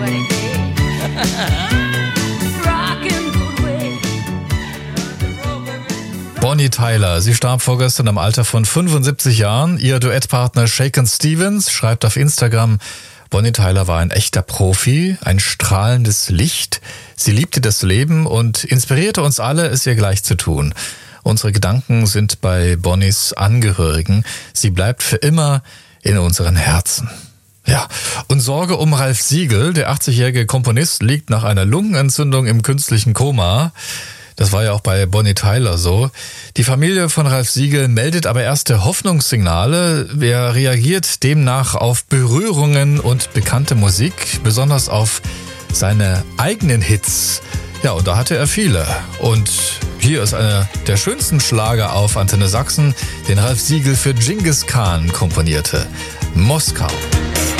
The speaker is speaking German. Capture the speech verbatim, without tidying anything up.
Bonnie Tyler, sie starb vorgestern im Alter von fünfundsiebzig Jahren. Ihr Duettpartner Shakin' Stevens schreibt auf Instagram, Bonnie Tyler war ein echter Profi, ein strahlendes Licht. Sie liebte das Leben und inspirierte uns alle, es ihr gleich zu tun. Unsere Gedanken sind bei Bonnies Angehörigen. Sie bleibt für immer in unseren Herzen. Ja, und Sorge um Ralf Siegel, der achtzigjährige Komponist, liegt nach einer Lungenentzündung im künstlichen Koma. Das war ja auch bei Bonnie Tyler so. Die Familie von Ralf Siegel meldet aber erste Hoffnungssignale. Er reagiert demnach auf Berührungen und bekannte Musik, besonders auf seine eigenen Hits. Ja, und da hatte er viele. Und hier ist einer der schönsten Schlager auf Antenne Sachsen, den Ralf Siegel für Dschingis Khan komponierte. Moskau.